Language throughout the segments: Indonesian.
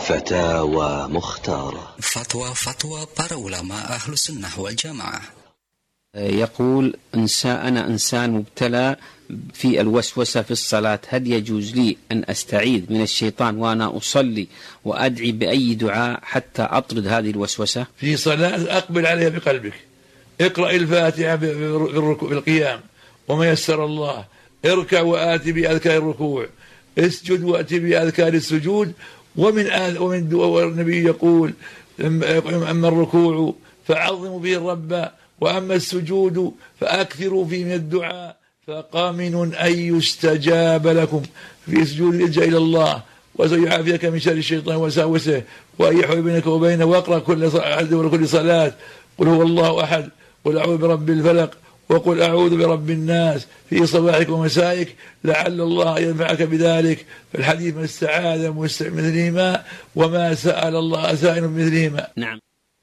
فتاوى مختارة. فتوى para ulama أهل السنة والجماعة. يقول أنا إنسان مبتلى في الوسوسة في الصلاة، هل يجوز لي أن أستعيذ من الشيطان وأنا أصلي وأدعي بأي دعاء حتى أطرد هذه الوسوسة؟ في صلاة أقبل عليها بقلبك، اقرأ الفاتحة بالقيام وما يسر الله، اركع وآتي بأذكار الركوع، اسجد وآتي بأذكار السجود. ومن النبي يقول أما الركوع فعظموا به الرب، وأما السجود فأكثروا فيه من الدعاء، فقامن أن يستجاب لكم. في سجود الإلجاء إلى الله وسيعافيك من شر الشيطان وساوسه وأن يحول بينك وبينه. واقرأ كل صلاة قل هو الله أحد، قل أعوذ برب الفلق، وقل أعوذ برب الناس في صباحك ومسائك لعل الله ينفعك بذلك. فالحديث من استعاذ مثلهما وما سأل الله سائل مثلهما. نعم.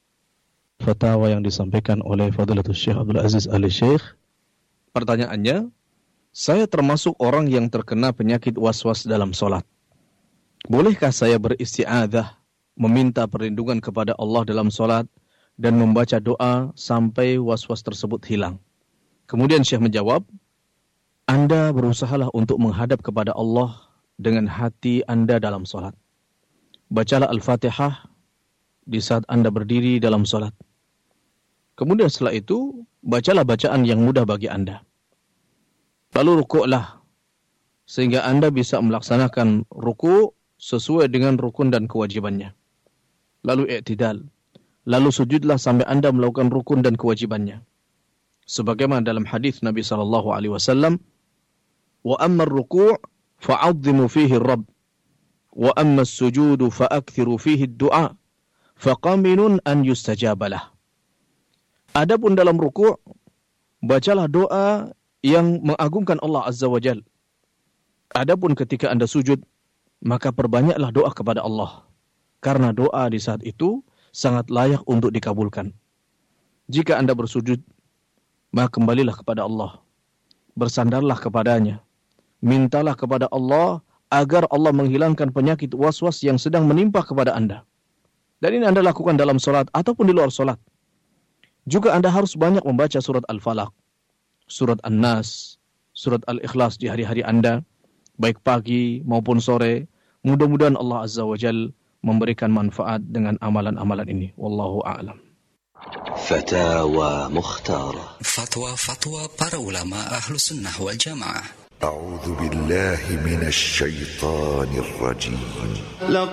Fatwa yang disampaikan oleh Fadilatul Syekh Abdul Aziz Al-Syekh. Pertanyaannya, saya termasuk orang yang terkena penyakit waswas dalam sholat. Bolehkah saya beristi'adzah, meminta perlindungan kepada Allah dalam sholat, dan membaca doa sampai waswas tersebut hilang? Kemudian Syekh menjawab, Anda berusahalah untuk menghadap kepada Allah dengan hati Anda dalam sholat. Bacalah Al-Fatihah di saat Anda berdiri dalam sholat. Kemudian setelah itu, bacalah bacaan yang mudah bagi Anda. Lalu rukuklah, sehingga Anda bisa melaksanakan rukuk sesuai dengan rukun dan kewajibannya. Lalu i'tidal. Lalu sujudlah sampai Anda melakukan rukun dan kewajibannya. Sebagaimana dalam hadis Nabi SAW, wa amma ar-ruku' fa'azzimu fihi ar-rabb, wa amma as-sujudu fa'akthiru fihi ad-du'a, faqaminun an yustajabalah. Adapun dalam ruku', bacalah doa yang mengagungkan Allah Azza wa Jal. Adapun ketika Anda sujud, maka perbanyaklah doa kepada Allah. Karena doa di saat itu sangat layak untuk dikabulkan. Jika Anda bersujud, maka kembalilah kepada Allah. Bersandarlah kepadanya. Mintalah kepada Allah agar Allah menghilangkan penyakit waswas yang sedang menimpa kepada Anda. Dan ini Anda lakukan dalam sholat ataupun di luar sholat. Juga Anda harus banyak membaca surat Al-Falaq, surat An-Nas, surat Al-Ikhlas di hari-hari Anda, baik pagi maupun sore. Mudah-mudahan Allah Azza wa Jal memberikan manfaat dengan amalan-amalan ini. Wallahu a'lam. Fatawa Mukhtara. Fatwa para ulama Ahlu Sunnah wal Jamaah. A'udzu billahi minasy syaithanir rajim.